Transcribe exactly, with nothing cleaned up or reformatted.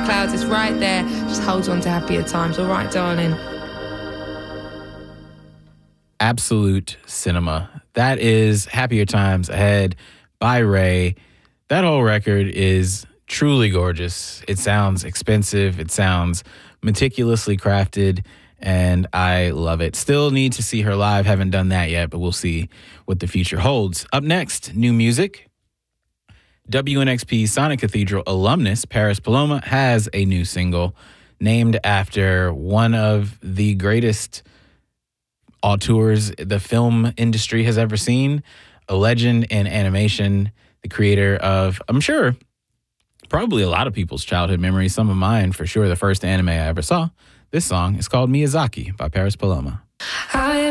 clouds. It's right there. Just hold on to happier times. All right, darling. Absolute cinema. That is Happier Times Ahead by Ray. That whole record is truly gorgeous. It sounds expensive. It sounds meticulously crafted, and I love it. Still need to see her live. Haven't done that yet, but we'll see what the future holds. Up next, new music. W N X P Sonic Cathedral alumnus Paris Paloma has a new single named after one of the greatest auteurs the film industry has ever seen, a legend in animation, the creator of, I'm sure, probably a lot of people's childhood memories, some of mine for sure, the first anime I ever saw. This song is called Miyazaki by Paris Paloma. I